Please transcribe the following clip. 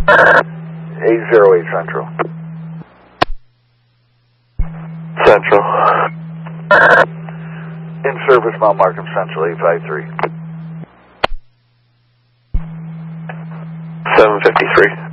808 Central. Central. In service, Mount Markham Central, 853. 753.